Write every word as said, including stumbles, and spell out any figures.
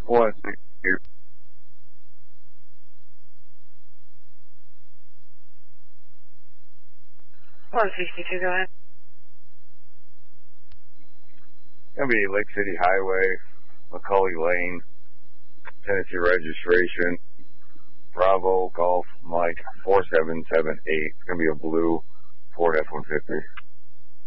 One six here. one sixty-two, go ahead. Gonna be Lake City Highway, McCully Lane, Tennessee registration, Bravo Golf Mike four seven seven eight. It's gonna be a blue Ford F one fifty.